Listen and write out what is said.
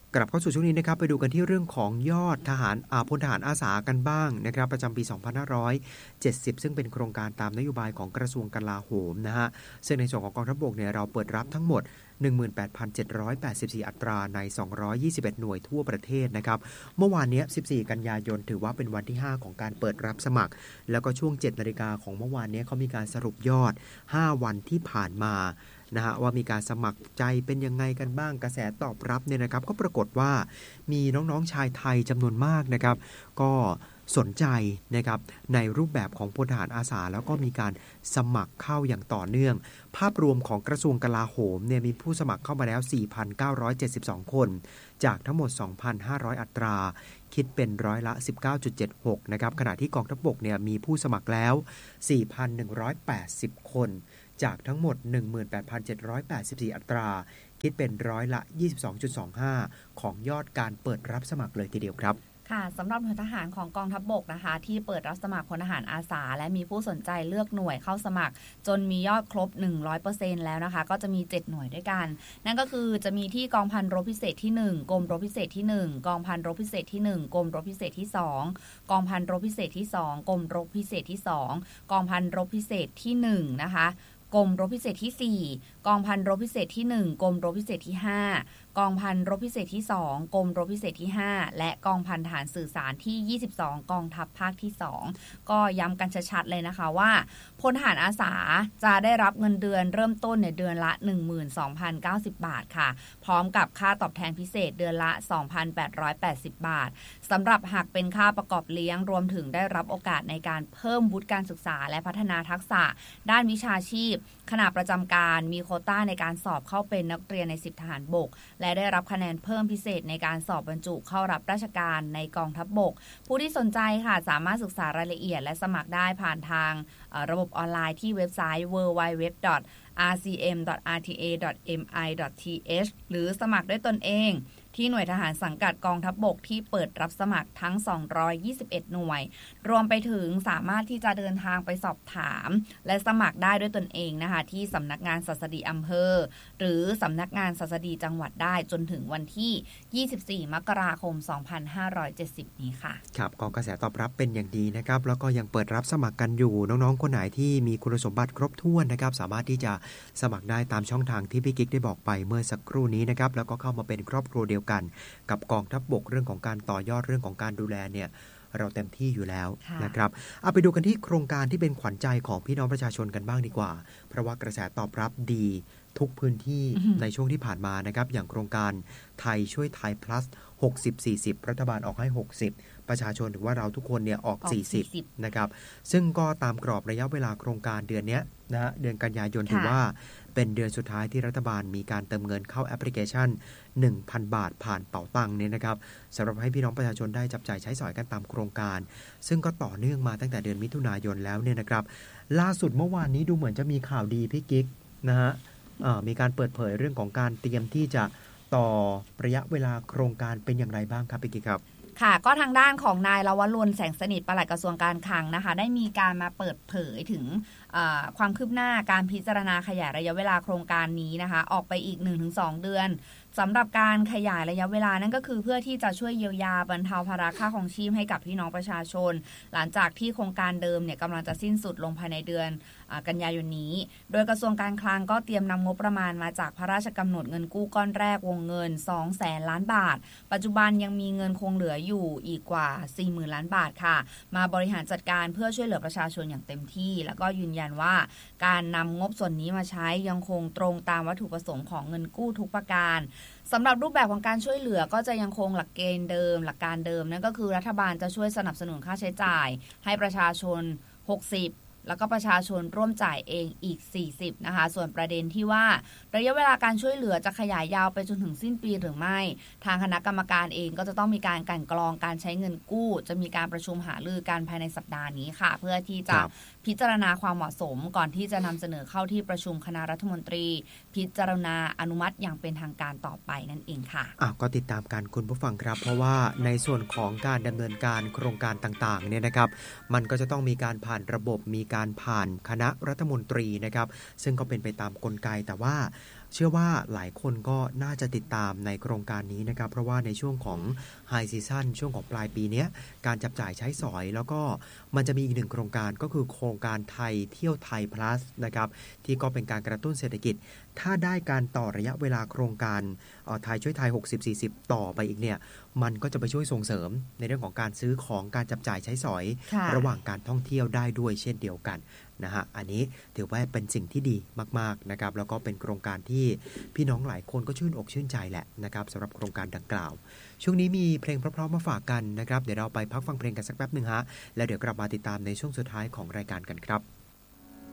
กลับเข้าสู่ช่วงนี้นะครับไปดูกันที่เรื่องของยอดทหารพลทหารอาสากันบ้างนะครับประจำปี 2570 ซึ่งเป็นโครงการตามนโยบายของกระทรวงกลาโหมนะฮะซึ่งในส่วนของกองทัพบกเนี่ยเราเปิดรับทั้งหมด 18,784 อัตราใน221หน่วยทั่วประเทศนะครับเมื่อวานนี้14กันยายนถือว่าเป็นวันที่5ของการเปิดรับสมัครแล้วก็ช่วง 7 นาฬิกาของเมื่อวานนี้เขามีการสรุปยอด5วันที่ผ่านมานะฮะว่ามีการสมัครใจเป็นยังไงกันบ้างกระแสตอบรับเนี่ยนะครับก็ปรากฏว่ามีน้องๆชายไทยจำนวนมากนะครับก็สนใจนะครับในรูปแบบของพลทหารอาสาแล้วก็มีการสมัครเข้าอย่างต่อเนื่องภาพรวมของกระทรวงกลาโหมเนี่ยมีผู้สมัครเข้ามาแล้ว 4,972 คนจากทั้งหมด 2,500 อัตราคิดเป็นร้อยละ 19.76 นะครับขณะที่กองทัพบกเนี่ยมีผู้สมัครแล้ว 4,180 คนจากทั้งหมด 18,784 อัตราคิดเป็นร้อยละ 22.25 ของยอดการเปิดรับสมัครเลยทีเดียวครับค่ะสำหรับหน่วยทหารของกองทัพบกนะคะที่เปิดรับสมัครพลทหารอาสาและมีผู้สนใจเลือกหน่วยเข้าสมัครจนมียอดครบ 100% แล้วนะคะก็จะมี7หน่วยด้วยกันนั่นก็คือจะมีที่กองพันรบพิเศษที่1กรมรบพิเศษที่1กองพันรบพิเศษที่1กรมรบพิเศษที่2กองพันรบพิเศษที่2กรมรบพิเศษที่2กองพันรบพิเศษที่1นะคะกรมรบพิเศษที่4กองพันรบพิเศษที่1กรมรบพิเศษที่5กองพันรบพิเศษที่2กรมรบพิเศษที่5และกองพันทหารสื่อสารที่22กองทัพภาคที่2ก็ย้ำกันชัดๆเลยนะคะว่าพลทหารอาสาจะได้รับเงินเดือนเริ่มต้นในเดือนละ 12,090 บาทค่ะพร้อมกับค่าตอบแทนพิเศษเดือนละ 2,880 บาทสำหรับหากเป็นค่าประกอบเลี้ยงรวมถึงได้รับโอกาสในการเพิ่มวุฒิการศึกษาและพัฒนาทักษะด้านวิชาชีพขณะประจำการมีโควต้าในการสอบเข้าเป็นนักเรียนใน10ทหารบกและได้รับคะแนนเพิ่มพิเศษในการสอบบรรจุเข้ารับราชการในกองทัพบกผู้ที่สนใจค่ะสามารถศึกษารายละเอียดและสมัครได้ผ่านทางระบบออนไลน์ที่เว็บไซต์ www.rcm.rta.mi.th หรือสมัครด้วยตนเองที่หน่วยทหารสังกัดกองทัพบกที่เปิดรับสมัครทั้ง221หน่วยรวมไปถึงสามารถที่จะเดินทางไปสอบถามและสมัครได้ด้วยตนเองนะคะที่สำนักงานศัสดีอำเภอหรือสำนักงานศัสดีจังหวัดได้จนถึงวันที่24มกราคม2570นี้ค่ะครับก็กระแสตอบรับเป็นอย่างดีนะครับแล้วก็ยังเปิดรับสมัครกันอยู่น้องๆคนไหนที่มีคุณสมบัติครบถ้วนนะครับสามารถที่จะสมัครได้ตามช่องทางที่พี่กิ๊กได้บอกไปเมื่อสักครู่นี้นะครับแล้วก็เข้ามาเป็นครอบครัวเดียวกันกับกองทัพบกเรื่องของการต่อยอดเรื่องของการดูแลเนี่ยเราเต็มที่อยู่แล้วนะครับเอาไปดูกันที่โครงการที่เป็นขวัญใจของพี่น้องประชาชนกันบ้างดีกว่าเพราะว่ากระแสตอบรับดีทุกพื้นที่ในช่วงที่ผ่านมานะครับอย่างโครงการไทยช่วยไทย plus 60-40 รัฐบาลออกให้60ประชาชนหรือว่าเราทุกคนเนี่ยออก40นะครับซึ่งก็ตามกรอบระยะเวลาโครงการเดือนนี้นะฮะเดือนกันยายนถือว่าเป็นเดือนสุดท้ายที่รัฐบาลมีการเติมเงินเข้าแอปพลิเคชัน 1,000 บาทผ่านเป๋าตังค์เนี่ยนะครับสำหรับให้พี่น้องประชาชนได้จับจ่ายใช้สอยกันตามโครงการซึ่งก็ต่อเนื่องมาตั้งแต่เดือนมิถุนายนแล้วเนี่ยนะครับล่าสุดเมื่อวานนี้ดูเหมือนจะมีข่าวดีพี่กิ๊กนะฮะมีการเปิดเผยเรื่องของการเตรียมที่จะต่อระยะเวลาโครงการเป็นอย่างไรบ้างครับพี่กิ๊กครับค่ะก็ทางด้านของนายลวรนแสงสนิทปลัดกระทรวงการคลังนะคะได้มีการมาเปิดเผยถึงความคืบหน้าการพิจารณาขยายระยะเวลาโครงการนี้นะคะออกไปอีก 1-2 เดือนสำหรับการขยายระยะเวลานั่นก็คือเพื่อที่จะช่วยเยียวยาบรรเทาภาระค่าครองชีพให้กับพี่น้องประชาชนหลังจากที่โครงการเดิมเนี่ยกำลังจะสิ้นสุดลงภายในเดือนกันยายนนี้โดยกระทรวงการคลังก็เตรียมนำงบประมาณมาจากพระราชกำหนดเงินกู้ก้อนแรกวงเงิน 200,000 ล้านบาทปัจจุบันยังมีเงินคงเหลืออยู่อีกกว่า 40,000 ล้านบาทค่ะมาบริหารจัดการเพื่อช่วยเหลือประชาชนอย่างเต็มที่แล้วก็ยืนยันว่าการนำงบส่วนนี้มาใช้ยังคงตรงตามวัตถุประสงค์ของเงินกู้ทุกประการสำหรับรูปแบบของการช่วยเหลือก็จะยังคงหลักเกณฑ์เดิมหลักการเดิมนั่นก็คือรัฐบาลจะช่วยสนับสนุนค่าใช้จ่ายให้ประชาชน60แล้วก็ประชาชนร่วมจ่ายเองอีก40นะคะส่วนประเด็นที่ว่าระยะเวลาการช่วยเหลือจะขยายยาวไปจนถึงสิ้นปีหรือไม่ทางคณะกรรมการเองก็จะต้องมีการกลั่นกรองการใช้เงินกู้จะมีการประชุมหารือกันภายในสัปดาห์นี้ค่ะเพื่อที่จะพิจารณาความเหมาะสมก่อนที่จะนำเสนอเข้าที่ประชุมคณะรัฐมนตรีพิจารณาอนุมัติอย่างเป็นทางการต่อไปนั่นเองค่ะก็ติดตามกันคุณผู้ฟังครับเพราะว่าในส่วนของการดำเนินการโครงการต่างๆเนี่ยนะครับมันก็จะต้องมีการผ่านระบบมีการผ่านคณะรัฐมนตรีนะครับซึ่งก็เป็นไปตามกลไกแต่ว่าเชื่อว่าหลายคนก็น่าจะติดตามในโครงการนี้นะครับเพราะว่าในช่วงของไฮซีซั่นช่วงของปลายปีนี้การจับจ่ายใช้สอยแล้วก็มันจะมีอีกหนึ่งโครงการก็คือโครงการไทยเที่ยวไทย plus นะครับที่ก็เป็นการกระตุ้นเศรษฐกิจถ้าได้การต่อระยะเวลาโครงการไทยช่วยไทย60-40ต่อไปอีกเนี่ยมันก็จะไปช่วยส่งเสริมในเรื่องของการซื้อของการจับจ่ายใช้สอยระหว่างการท่องเที่ยวได้ด้วยเช่นเดียวกันนะฮะอันนี้ถือว่าเป็นสิ่งที่ดีมากๆนะครับแล้วก็เป็นโครงการที่พี่น้องหลายคนก็ชื่นอกชื่นใจแหละนะครับสำหรับโครงการดังกล่าวช่วงนี้มีเพลงเพราะๆมาฝากกันนะครับเดี๋ยวเราไปพักฟังเพลงกันสักแป๊บนึงฮะแล้วเดี๋ยวกลับมาติดตามในช่วงสุดท้ายของรายการกันครับ